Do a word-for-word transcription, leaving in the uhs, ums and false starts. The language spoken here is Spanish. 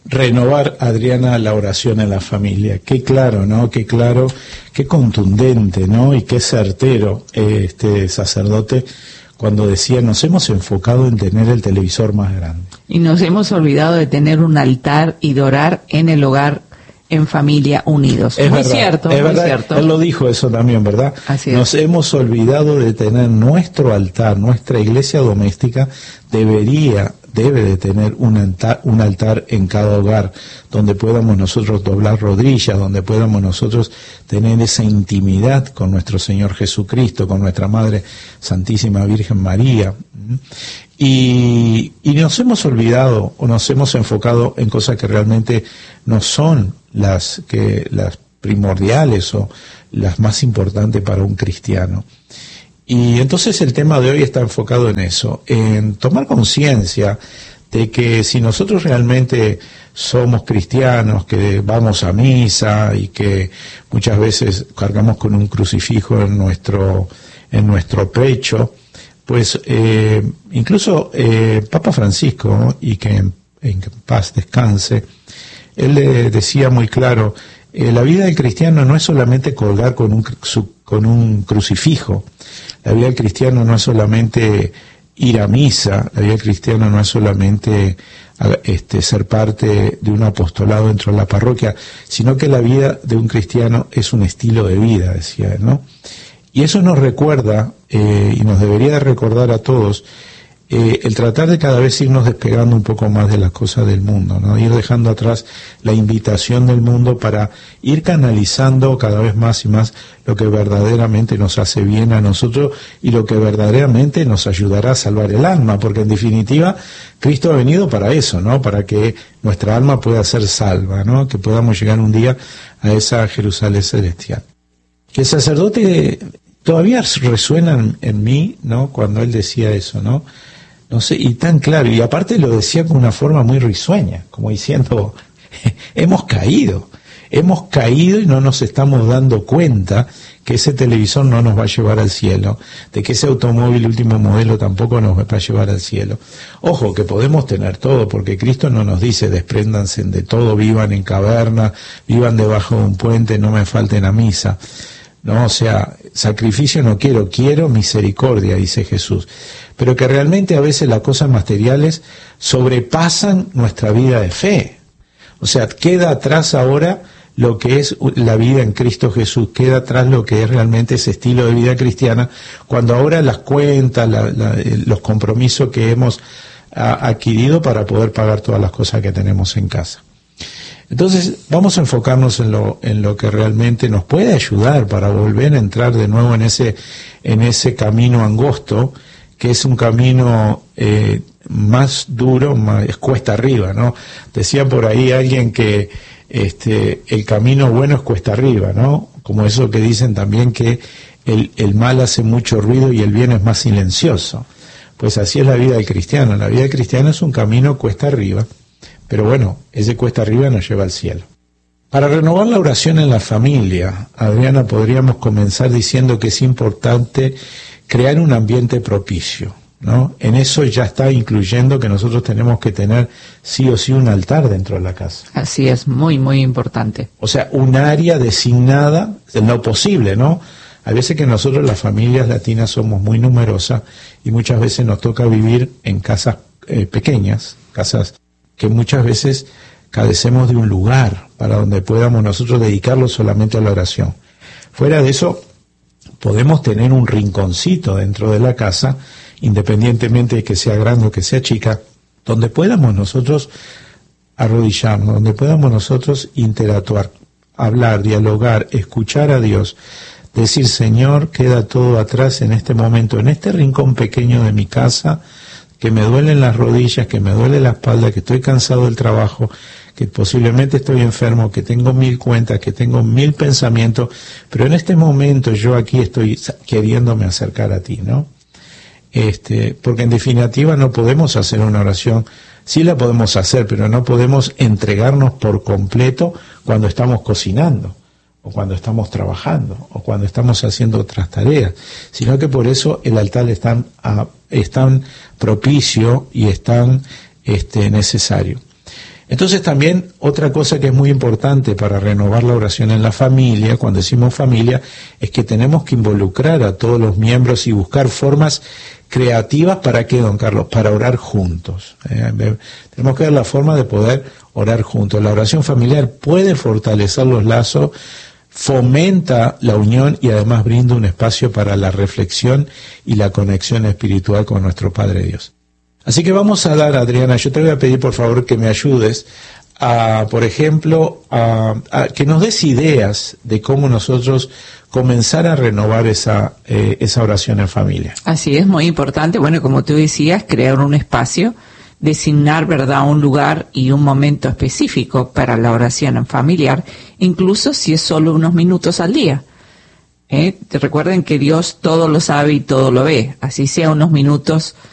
renovar, Adriana, la oración en la familia. Qué claro, ¿no? Qué claro, qué contundente, ¿no? Y qué certero eh, este sacerdote cuando decía, nos hemos enfocado en tener el televisor más grande. Y nos hemos olvidado de tener un altar y de orar en el hogar, en familia, unidos. Es muy verdad, cierto, es muy verdad. cierto. Él lo dijo eso también, ¿verdad? Así es. Nos hemos olvidado de tener nuestro altar, nuestra iglesia doméstica debería, debe de tener un altar, un altar en cada hogar, donde podamos nosotros doblar rodillas, donde podamos nosotros tener esa intimidad con nuestro Señor Jesucristo, con nuestra Madre Santísima Virgen María. Y, y nos hemos olvidado o nos hemos enfocado en cosas que realmente no son las que las primordiales o las más importantes para un cristiano. Y entonces el tema de hoy está enfocado en eso, en tomar conciencia de que si nosotros realmente somos cristianos, que vamos a misa y que muchas veces cargamos con un crucifijo en nuestro en nuestro pecho, pues eh, incluso eh, Papa Francisco, ¿no? Y que en, en paz descanse, él le decía muy claro, eh, la vida del cristiano no es solamente colgar con un, su, con un crucifijo, la vida del cristiano no es solamente ir a misa, la vida del cristiano no es solamente este, ser parte de un apostolado dentro de la parroquia, sino que la vida de un cristiano es un estilo de vida, decía él, ¿no? Y eso nos recuerda, eh, y nos debería de recordar a todos, eh, el tratar de cada vez irnos despegando un poco más de las cosas del mundo, ¿no? Ir dejando atrás la invitación del mundo para ir canalizando cada vez más y más lo que verdaderamente nos hace bien a nosotros y lo que verdaderamente nos ayudará a salvar el alma, porque en definitiva Cristo ha venido para eso, ¿no? Para que nuestra alma pueda ser salva, ¿no? Que podamos llegar un día a esa Jerusalén celestial. Que el sacerdote todavía resuena en mí, ¿no? Cuando él decía eso, ¿no? No sé, y tan claro, y aparte lo decía con una forma muy risueña, como diciendo, hemos caído, hemos caído y no nos estamos dando cuenta que ese televisor no nos va a llevar al cielo, de que ese automóvil último modelo tampoco nos va a llevar al cielo. Ojo, que podemos tener todo, porque Cristo no nos dice, despréndanse de todo, vivan en caverna, vivan debajo de un puente, no me falten a misa. No, o sea, sacrificio no quiero, quiero misericordia, dice Jesús. Pero que realmente a veces las cosas materiales sobrepasan nuestra vida de fe. O sea, queda atrás ahora lo que es la vida en Cristo Jesús, queda atrás lo que es realmente ese estilo de vida cristiana, cuando ahora las cuentas, la, la, los compromisos que hemos a, adquirido para poder pagar todas las cosas que tenemos en casa. Entonces, vamos a enfocarnos en lo, en lo que realmente nos puede ayudar para volver a entrar de nuevo en ese, en ese camino angosto, que es un camino eh, más duro, más, es cuesta arriba, ¿no? Decía por ahí alguien que este, el camino bueno es cuesta arriba, ¿no? Como eso que dicen también que el, el mal hace mucho ruido y el bien es más silencioso. Pues así es la vida del cristiano. La vida del cristiano es un camino cuesta arriba. Pero bueno, ese cuesta arriba nos lleva al cielo. Para renovar la oración en la familia, Adriana, podríamos comenzar diciendo que es importante crear un ambiente propicio, ¿no? En eso ya está incluyendo que nosotros tenemos que tener sí o sí un altar dentro de la casa. Así es, muy, muy importante. O sea, un área designada, en lo posible, ¿no? A veces que nosotros las familias latinas somos muy numerosas y muchas veces nos toca vivir en casas eh, pequeñas, casas que muchas veces carecemos de un lugar para donde podamos nosotros dedicarlo solamente a la oración. Fuera de eso, podemos tener un rinconcito dentro de la casa, independientemente de que sea grande o que sea chica, donde podamos nosotros arrodillarnos, donde podamos nosotros interactuar, hablar, dialogar, escuchar a Dios, decir, Señor, queda todo atrás en este momento, en este rincón pequeño de mi casa, que me duelen las rodillas, que me duele la espalda, que estoy cansado del trabajo, que posiblemente estoy enfermo, que tengo mil cuentas, que tengo mil pensamientos, pero en este momento yo aquí estoy queriéndome acercar a ti, ¿no? Este, porque en definitiva no podemos hacer una oración, sí la podemos hacer, pero no podemos entregarnos por completo cuando estamos cocinando, o cuando estamos trabajando, o cuando estamos haciendo otras tareas, sino que por eso el altar es tan, a, es tan propicio y es tan este, necesario. Entonces también otra cosa que es muy importante para renovar la oración en la familia, cuando decimos familia, es que tenemos que involucrar a todos los miembros y buscar formas creativas para qué, don Carlos, para orar juntos. Eh, tenemos que ver la forma de poder orar juntos. La oración familiar puede fortalecer los lazos, fomenta la unión y además brinda un espacio para la reflexión y la conexión espiritual con nuestro Padre Dios. Así que vamos a dar, Adriana, yo te voy a pedir por favor que me ayudes a, por ejemplo, a, a que nos des ideas de cómo nosotros comenzar a renovar esa, eh, esa oración en familia. Así es, muy importante. Bueno, como tú decías, crear un espacio, designar, ¿verdad?, un lugar y un momento específico para la oración en familiar, incluso si es solo unos minutos al día. ¿Eh? Recuerden que Dios todo lo sabe y todo lo ve, así sea unos minutos